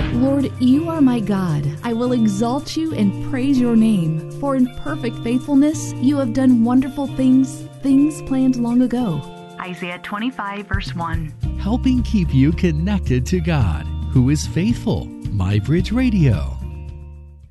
Lord, you are my God. I will exalt you and praise your name. For in perfect faithfulness you have done wonderful things, things planned long ago. Isaiah 25, verse 1. Helping keep you connected to God, who is faithful. MyBridge Radio.